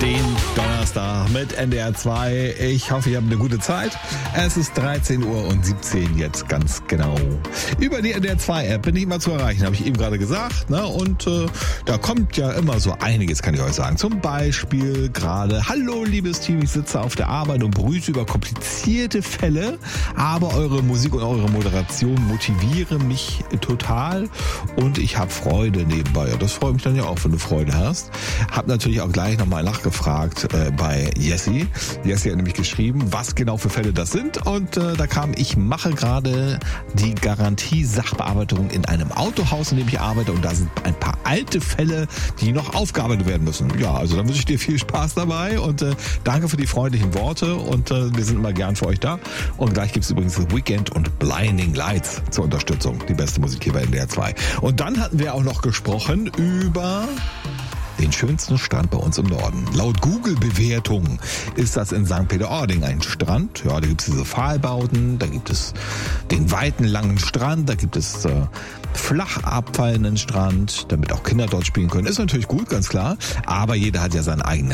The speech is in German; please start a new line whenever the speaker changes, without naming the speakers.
den Donnerstag mit NDR 2. Ich hoffe, ihr habt eine gute Zeit. Es ist 13 Uhr und 17 jetzt ganz genau. Über die NDR 2 App bin ich immer zu erreichen, habe ich eben gerade gesagt. Ne? Und da kommt ja immer so einiges, kann ich euch sagen. Zum Beispiel gerade: Hallo liebes Team, ich sitze auf der Arbeit und brüte über komplizierte Fälle, aber eure Musik und eure Moderation motivieren mich total und ich habe Freude nebenbei. Ja, das freut mich dann ja auch, wenn du Freude hast. Hab natürlich auch gleich nochmal nachgefragt bei Jessie. Jessie hat nämlich geschrieben, was genau für Fälle das sind, und da kam: Ich mache gerade die Garantie-Sachbearbeitung in einem Autohaus, in dem ich arbeite, und da sind ein paar alte Fälle, die noch aufgearbeitet werden müssen. Ja, also dann wünsche ich dir viel Spaß dabei und danke für die freundlichen Worte, und wir sind immer gern für euch da. Und gleich gibt es übrigens The Weeknd und Blinding Lights zur Unterstützung. Die beste Musik hier bei NDR 2. Und dann hatten wir auch noch gesprochen über den schönsten Strand bei uns im Norden. Laut Google-Bewertung ist das in St. Peter-Ording ein Strand. Ja, da gibt es diese Pfahlbauten, da gibt es den weiten, langen Strand, da gibt es flach abfallenden Strand, damit auch Kinder dort spielen können. Ist natürlich gut, ganz klar. Aber jeder hat ja seinen eigenen